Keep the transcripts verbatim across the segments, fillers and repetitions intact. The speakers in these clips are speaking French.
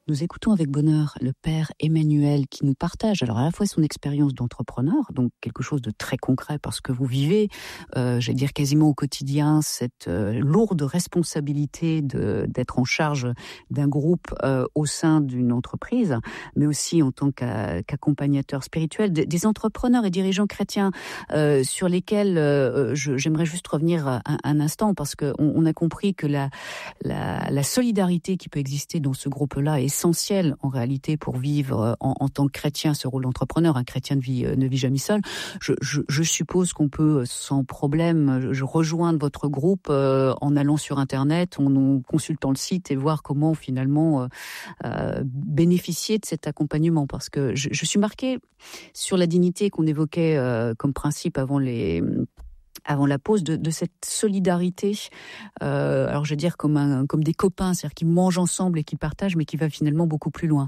Nous écoutons avec bonheur le père Emmanuel qui nous partage alors à la fois son expérience d'entrepreneur, donc quelque chose de très concret parce que vous vivez, euh, j'allais dire quasiment au quotidien, cette euh, lourde responsabilité de, d'être en charge d'un groupe euh, au sein d'une entreprise, mais aussi en tant qu'a, qu'accompagnateur spirituel, des, des entrepreneurs et dirigeants chrétiens euh, sur lesquels euh, je, j'aimerais juste revenir un, un instant parce qu'on on a compris que la, la, la solidarité qui peut exister dans ce groupe-là est essentiel en réalité pour vivre en, en tant que chrétien ce rôle d'entrepreneur. Un chrétien ne vit, ne vit jamais seul. Je, je, je suppose qu'on peut sans problème je rejoindre votre groupe euh, en allant sur Internet, en, en consultant le site et voir comment finalement euh, euh, bénéficier de cet accompagnement. Parce que je, je suis marquée sur la dignité qu'on évoquait euh, comme principe avant les... avant la pause, de, de cette solidarité, euh, alors je veux dire comme, un, comme des copains, c'est-à-dire qui mangent ensemble et qui partagent, mais qui va finalement beaucoup plus loin.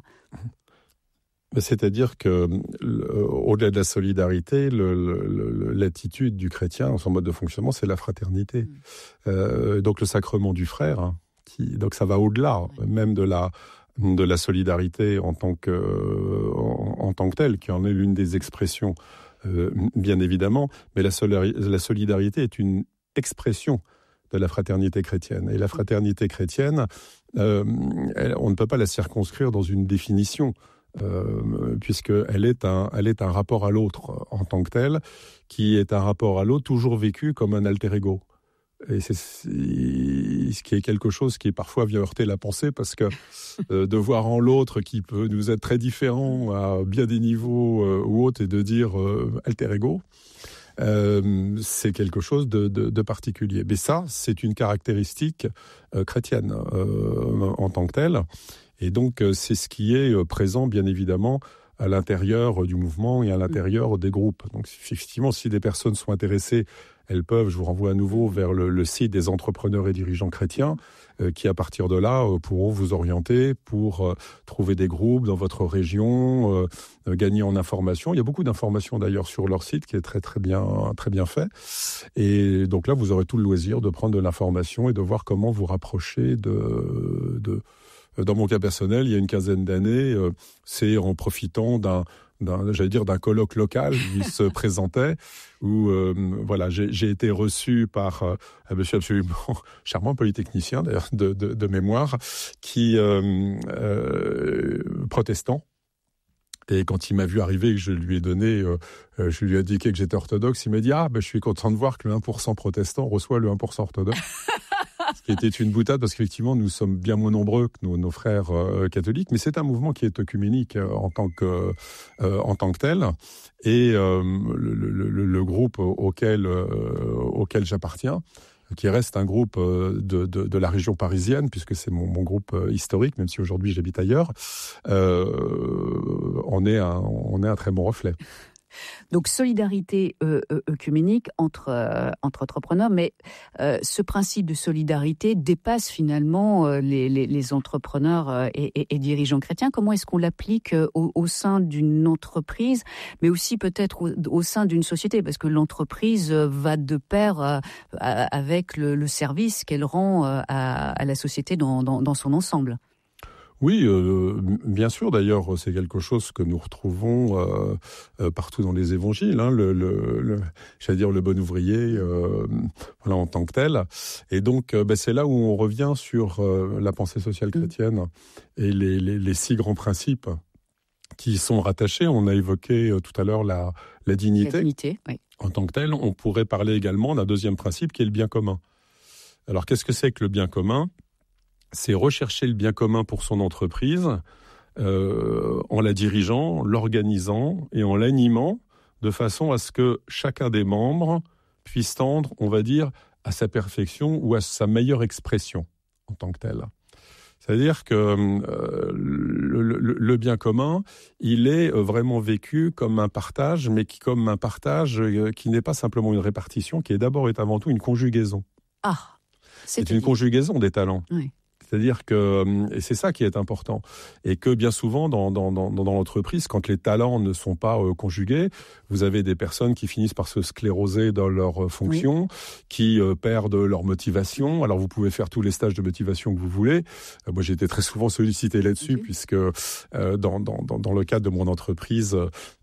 C'est-à-dire que, au-delà de la solidarité, le, le, l'attitude du chrétien, son mode de fonctionnement, c'est la fraternité. Mmh. Euh, donc le sacrement du frère, hein, qui, donc ça va au-delà, ouais. même de la... de la solidarité en tant que, en, en tant que telle, qui en est l'une des expressions. Euh, bien évidemment, mais la, solari- la solidarité est une expression de la fraternité chrétienne. Et la fraternité chrétienne, euh, elle, on ne peut pas la circonscrire dans une définition, euh, puisqu'elle est un, elle est un rapport à l'autre en tant que tel, qui est un rapport à l'autre toujours vécu comme un alter ego. Et c'est ce qui est quelque chose qui parfois vient heurter la pensée parce que euh, de voir en l'autre qui peut nous être très différent à bien des niveaux euh, ou autres et de dire euh, alter ego, euh, c'est quelque chose de, de, de particulier. Mais ça, c'est une caractéristique euh, chrétienne euh, en tant que telle. Et donc, euh, c'est ce qui est euh, présent, bien évidemment, à l'intérieur du mouvement et à l'intérieur des groupes. Donc, effectivement, si des personnes sont intéressées, elles peuvent, je vous renvoie à nouveau vers le, le site des entrepreneurs et dirigeants chrétiens, euh, qui à partir de là euh, pourront vous orienter pour euh, trouver des groupes dans votre région, euh, euh, gagner en information. Il y a beaucoup d'informations d'ailleurs sur leur site qui est très très bien très bien fait. Et donc là, vous aurez tout le loisir de prendre de l'information et de voir comment vous rapprocher de... de Dans mon cas personnel, il y a une quinzaine d'années, euh, c'est en profitant d'un, d'un, j'allais dire, d'un colloque local qui se présentait, où euh, voilà, j'ai, j'ai été reçu par euh, un monsieur absolument charmant, polytechnicien d'ailleurs de, de, de mémoire, qui euh, euh, protestant. Et quand il m'a vu arriver et que je lui ai donné, euh, je lui ai indiqué que j'étais orthodoxe, il m'a dit « Ah, ben, je suis content de voir que le un pour cent protestant reçoit le un pour cent orthodoxe. » Ce qui était une boutade parce qu'effectivement, nous sommes bien moins nombreux que nos, nos frères euh, catholiques, mais c'est un mouvement qui est œcuménique euh, en, tant que, euh, en tant que tel. Et euh, le, le, le, le groupe auquel, euh, auquel j'appartiens, qui reste un groupe de, de, de la région parisienne, puisque c'est mon, mon groupe historique, même si aujourd'hui j'habite ailleurs, euh, on est un, on est un très bon reflet. Donc solidarité euh, œcuménique entre, euh, entre entrepreneurs, mais euh, ce principe de solidarité dépasse finalement euh, les, les, les entrepreneurs euh, et, et, et dirigeants chrétiens. Comment est-ce qu'on l'applique euh, au, au sein d'une entreprise, mais aussi peut-être au, au sein d'une société, parce que l'entreprise euh, va de pair euh, avec le, le service qu'elle rend euh, à, à la société dans, dans, dans son ensemble. Oui, euh, bien sûr. D'ailleurs, c'est quelque chose que nous retrouvons euh, euh, partout dans les évangiles. Hein, le, le, le, j'allais dire le bon ouvrier, euh, voilà, en tant que tel. Et donc, euh, ben, c'est là où on revient sur euh, la pensée sociale chrétienne et les, les, les six grands principes qui sont rattachés. On a évoqué euh, tout à l'heure la, la dignité. La dignité, oui. En tant que tel, on pourrait parler également d'un deuxième principe qui est le bien commun. Alors, qu'est-ce que c'est que le bien commun ? C'est rechercher le bien commun pour son entreprise euh, en la dirigeant, l'organisant et en l'animant de façon à ce que chacun des membres puisse tendre, on va dire, à sa perfection ou à sa meilleure expression en tant que tel. C'est-à-dire que euh, le, le, le bien commun, il est vraiment vécu comme un partage, mais qui, comme un partage euh, qui n'est pas simplement une répartition, qui est d'abord et avant tout une conjugaison. Ah, c'est, c'est une conjugaison des talents. Oui. C'est-à-dire que, et c'est ça qui est important, et que bien souvent dans, dans, dans, dans l'entreprise, quand les talents ne sont pas euh, conjugués, vous avez des personnes qui finissent par se scléroser dans leurs fonctions, oui. qui euh, perdent leur motivation. Alors vous pouvez faire tous les stages de motivation que vous voulez. Euh, moi j'ai été très souvent sollicité là-dessus, okay. puisque euh, dans, dans, dans le cadre de mon entreprise,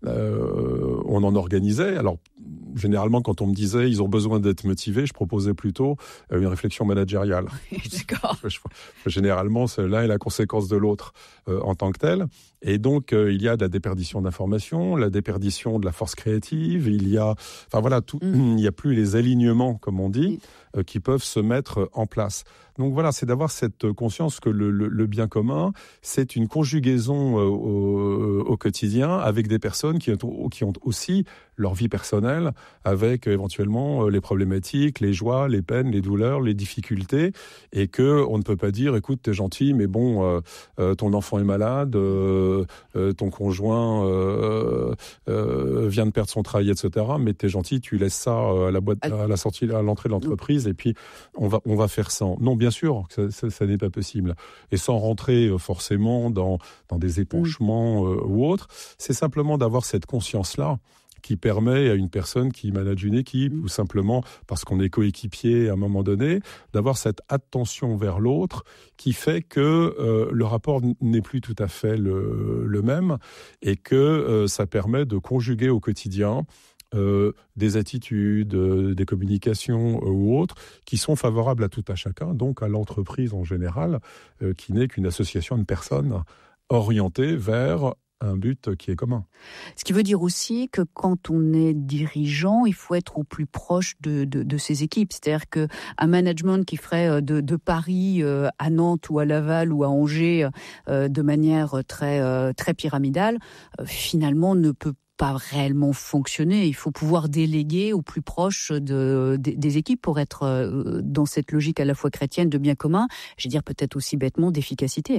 euh, on en organisait. Alors généralement quand on me disait ils ont besoin d'être motivés, je proposais plutôt euh, une réflexion managériale. D'accord. Généralement, l'un est la conséquence de l'autre euh, en tant que tel. Et donc, euh, il y a de la déperdition d'informations, la déperdition de la force créative. Il y a, enfin voilà, tout, mmh. il n'y a plus les alignements, comme on dit, mmh. euh, qui peuvent se mettre en place. Donc voilà, c'est d'avoir cette conscience que le, le, le bien commun, c'est une conjugaison euh, au, au quotidien avec des personnes qui ont, qui ont aussi leur vie personnelle, avec éventuellement euh, les problématiques, les joies, les peines, les douleurs, les difficultés, et que on ne peut pas dire, écoute, t'es gentil, mais bon, euh, euh, ton enfant est malade, euh, euh, ton conjoint euh, euh, vient de perdre son travail, et cetera. Mais t'es gentil, tu laisses ça à la boîte, à la sortie, à l'entrée de l'entreprise, et puis on va, on va faire sans. Non, bien sûr, ça, ça, ça n'est pas possible. Et sans rentrer euh, forcément dans, dans des épanchements euh, ou autres, c'est simplement d'avoir cette conscience-là qui permet à une personne qui manage une équipe, ou simplement parce qu'on est coéquipier à un moment donné, d'avoir cette attention vers l'autre qui fait que euh, le rapport n'est plus tout à fait le, le même, et que euh, ça permet de conjuguer au quotidien Euh, des attitudes, euh, des communications euh, ou autres, qui sont favorables à tout à chacun, donc à l'entreprise en général, euh, qui n'est qu'une association de personnes orientées vers un but qui est commun. Ce qui veut dire aussi que quand on est dirigeant, il faut être au plus proche de, de, de ses équipes. C'est-à-dire qu'un management qui ferait de, de Paris euh, à Nantes ou à Laval ou à Angers euh, de manière très, euh, très pyramidale, euh, finalement ne peut pas réellement fonctionner. Il faut pouvoir déléguer au plus proche de, de, des équipes pour être euh, dans cette logique à la fois chrétienne de bien commun, je veux dire peut-être aussi bêtement d'efficacité.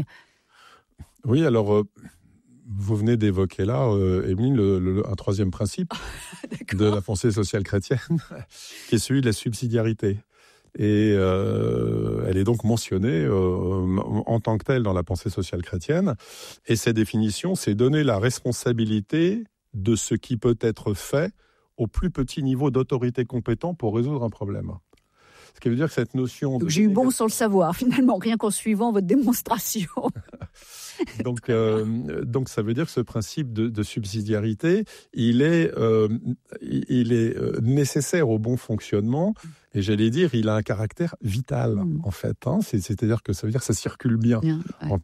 Oui, alors... Euh... Vous venez d'évoquer là, euh, Émeline, le, le, un troisième principe de la pensée sociale chrétienne, qui est celui de la subsidiarité. Et euh, elle est donc mentionnée euh, en tant que telle dans la pensée sociale chrétienne. Et cette définition, c'est donner la responsabilité de ce qui peut être fait au plus petit niveau d'autorité compétent pour résoudre un problème. Ce qui veut dire que cette notion... De... J'ai eu bon sans le savoir, finalement, rien qu'en suivant votre démonstration. donc, euh, donc, ça veut dire que ce principe de, de subsidiarité, il est, euh, il est nécessaire au bon fonctionnement. Et j'allais dire, il a un caractère vital, mmh. en fait. Hein. C'est, c'est-à-dire que ça veut dire que ça circule bien. bien ouais. en